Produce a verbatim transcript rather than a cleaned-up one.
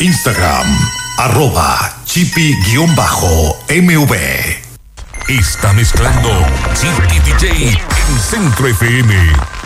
Instagram, arroba chipi-M V. Está mezclando Chipi D J en Centro F M.